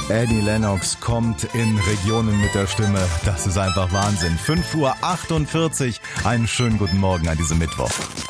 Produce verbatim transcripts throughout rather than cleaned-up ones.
Annie Lennox kommt in Regionen mit der Stimme. Das ist einfach Wahnsinn. fünf Uhr achtundvierzig. Einen schönen guten Morgen an diesem Mittwoch.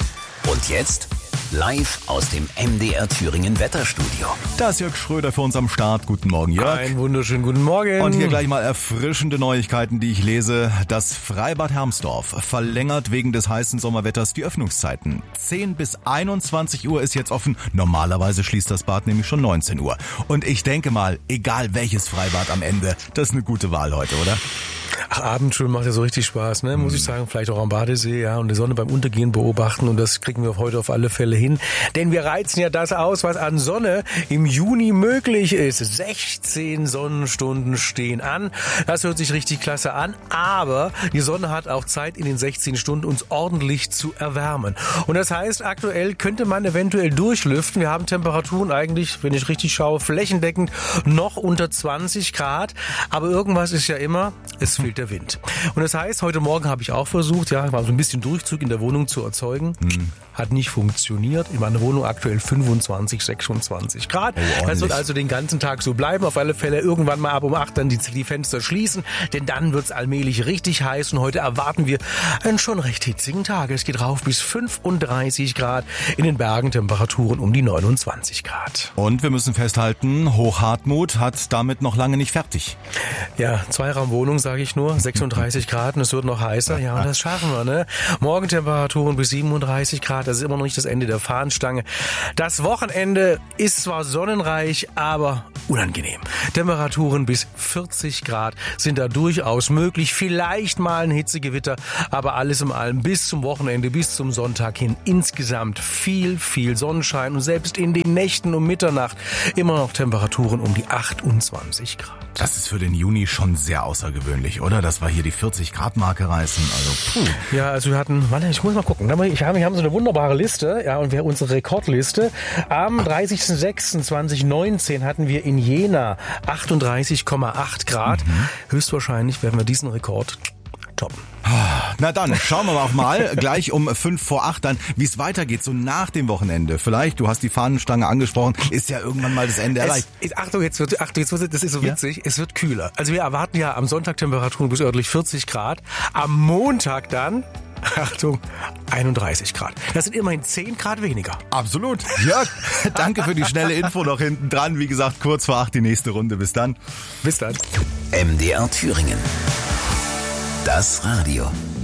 Und jetzt live aus dem M D R Thüringen Wetterstudio. Da ist Jörg Schröder für uns am Start. Guten Morgen, Jörg. Einen wunderschönen guten Morgen. Und hier gleich mal erfrischende Neuigkeiten, die ich lese. Das Freibad Hermsdorf verlängert wegen des heißen Sommerwetters die Öffnungszeiten. zehn bis einundzwanzig Uhr ist jetzt offen. Normalerweise schließt das Bad nämlich schon neunzehn Uhr. Und ich denke mal, egal welches Freibad am Ende, das ist eine gute Wahl heute, oder? Ach, Abendschwimmen macht ja so richtig Spaß, ne? Muss ich sagen, vielleicht auch am Badesee, ja, und die Sonne beim Untergehen beobachten, und das kriegen wir heute auf alle Fälle hin. Denn wir reizen ja das aus, was an Sonne im Juni möglich ist. sechzehn Sonnenstunden stehen an. Das hört sich richtig klasse an, aber die Sonne hat auch Zeit, in den sechzehn Stunden uns ordentlich zu erwärmen. Und das heißt, aktuell könnte man eventuell durchlüften. Wir haben Temperaturen eigentlich, wenn ich richtig schaue, flächendeckend noch unter zwanzig Grad. Aber irgendwas ist ja immer, es fehlt der Wind. Und das heißt, heute Morgen habe ich auch versucht, ja, mal so ein bisschen Durchzug in der Wohnung zu erzeugen. Hm. Hat nicht funktioniert. In meiner Wohnung aktuell fünfundzwanzig, sechsundzwanzig Grad. Oh, das wird also den ganzen Tag so bleiben. Auf alle Fälle irgendwann mal ab um acht dann die, die Fenster schließen, denn dann wird es allmählich richtig heiß, und heute erwarten wir einen schon recht hitzigen Tag. Es geht rauf bis fünfunddreißig Grad, in den Bergen Temperaturen um die neunundzwanzig Grad. Und wir müssen festhalten, Hochhartmut hat damit noch lange nicht fertig. Ja, Zweiraumwohnung, sage ich nur, sechsunddreißig Grad, und es wird noch heißer. Ja, und das schaffen wir, ne? Morgentemperaturen bis siebenunddreißig Grad. Das ist immer noch nicht das Ende der Fahnenstange. Das Wochenende ist zwar sonnenreich, aber unangenehm. Temperaturen bis vierzig Grad sind da durchaus möglich. Vielleicht mal ein Hitzegewitter, aber alles in allem bis zum Wochenende, bis zum Sonntag hin insgesamt viel, viel Sonnenschein, und selbst in den Nächten um Mitternacht immer noch Temperaturen um die achtundzwanzig Grad. Das ist für den Juni schon sehr außergewöhnlich, oder? Dass wir hier die vierzig Grad Marke reißen. Also, puh. Ja, also wir hatten, warte, ich muss mal gucken. Wir haben, wir haben so eine wunderbare Liste, ja, und wir haben unsere Rekordliste. Am dreißigsten sechsten zweitausendneunzehn hatten wir in Jena achtunddreißig Komma acht Grad. Mhm. Höchstwahrscheinlich werden wir diesen Rekord toppen. Na dann, schauen wir mal, mal gleich um fünf vor acht dann, wie es weitergeht, so nach dem Wochenende. Vielleicht, du hast die Fahnenstange angesprochen, ist ja irgendwann mal das Ende erreicht. Es, Achtung, jetzt wird, Achtung, jetzt wird, das ist so witzig, ja? Es wird kühler. Also wir erwarten ja am Sonntag Temperaturen bis örtlich vierzig Grad, am Montag dann, Achtung, einunddreißig Grad. Das sind immerhin zehn Grad weniger. Absolut. Jörg, danke für die schnelle Info noch hinten dran. Wie gesagt, kurz vor acht die nächste Runde. Bis dann. Bis dann. M D R Thüringen. Das Radio.